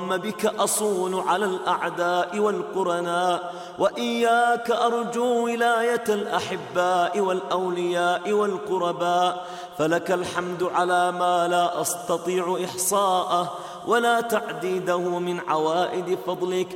اللهم بك أصون على الأعداء والقرناء، وإياك أرجو ولاية الأحباء والأولياء والقرباء، فلك الحمد على ما لا أستطيع إحصاءه ولا تعديده من عوائد فضلك،